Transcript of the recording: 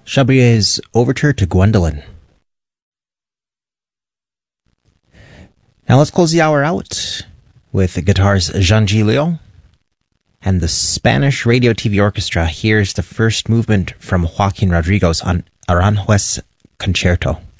Chabrier's Overture to Gwendolen. Now let's close the hour out with the guitars Jean Gilio and the Spanish Radio TV Orchestra. Here's the first movement from Joaquin Rodriguez on Aranjuez Concerto.